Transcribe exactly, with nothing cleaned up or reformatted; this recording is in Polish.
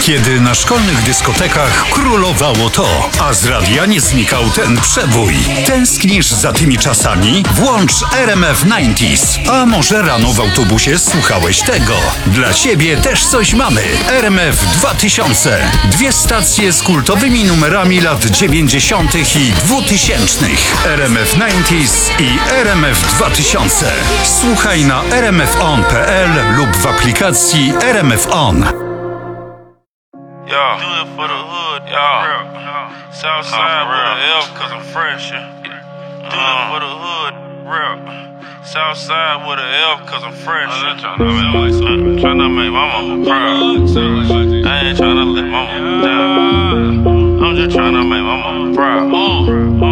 Kiedy na szkolnych dyskotekach królowało to, a z radia nie znikał ten przebój. Tęsknisz za tymi czasami? Włącz R M F dziewięćdziesiąt. A może rano w autobusie słuchałeś tego? Dla ciebie też coś mamy. R M F dwa tysiące. Dwie stacje z kultowymi numerami lat dziewięćdziesiątych i dwutysięcznych. R M F dziewięćdziesiąt i R M F dwa tysiące. Słuchaj na r m f on kropka p l lub w aplikacji R M F On. Yo, do it for the hood, y'all. Southside with an F, cause I'm fresh. Do it for the hood, real. Southside with an F, cause I'm fresh. I'm tryna make my mama proud. I ain't tryna let my mama down. I'm just tryna make my mama proud.